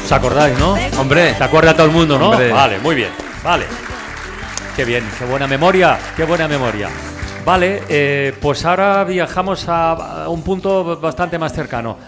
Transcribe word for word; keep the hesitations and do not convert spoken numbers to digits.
¿Os acordáis, no? Hombre. ¿Se acuerda todo el mundo, no? Hombre. Vale, muy bien. Vale. Qué bien, qué buena memoria, qué buena memoria. Vale, eh, pues ahora viajamos a, a un punto bastante más cercano.